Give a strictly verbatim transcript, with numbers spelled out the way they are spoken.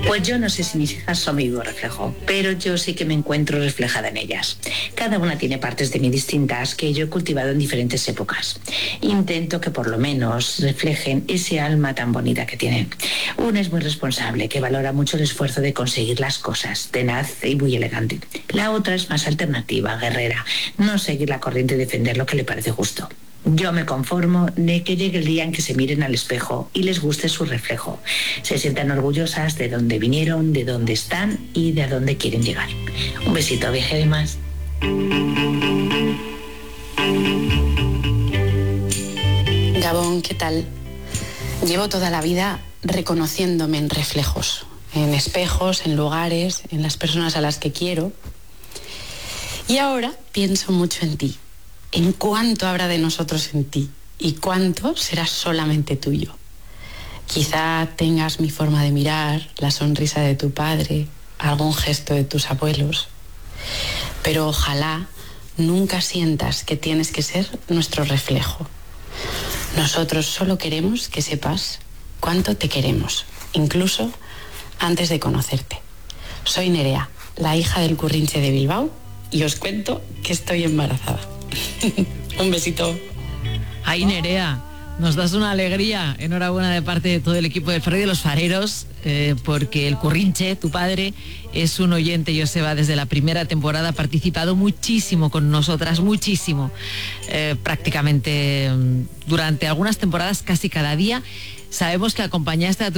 Pues yo no sé si mis hijas son mi vivo reflejo, pero yo sí que me encuentro reflejada en ellas. Cada una tiene partes de mí distintas que yo he cultivado en diferentes épocas. Intento que por lo menos reflejen ese alma tan bonita que tienen. Una es muy responsable, que valora mucho el esfuerzo de conseguir las cosas, tenaz y muy elegante. La otra es más alternativa, guerrera, no seguir la corriente y defender lo que le parece justo. Yo me conformo de que llegue el día en que se miren al espejo y les guste su reflejo. Se sientan orgullosas de dónde vinieron, de dónde están y de a dónde quieren llegar. Un besito, viaje de más. Gabón, ¿qué tal? Llevo toda la vida reconociéndome en reflejos, en espejos, en lugares, en las personas a las que quiero. Y ahora pienso mucho en ti. En cuánto habrá de nosotros en ti y cuánto será solamente tuyo. Quizá tengas mi forma de mirar, la sonrisa de tu padre, algún gesto de tus abuelos, pero ojalá nunca sientas que tienes que ser nuestro reflejo. Nosotros solo queremos que sepas cuánto te queremos, incluso antes de conocerte. Soy Nerea, la hija del Currinche de Bilbao, y os cuento que estoy embarazada. Un besito. Ay, Nerea, nos das una alegría. Enhorabuena de parte de todo el equipo del Ferry de los Fareros, eh, porque el Currinche, tu padre, es un oyente, Joseba, desde la primera temporada, ha participado muchísimo con nosotras, muchísimo, eh, prácticamente durante algunas temporadas, casi cada día. Sabemos que acompañaste a tu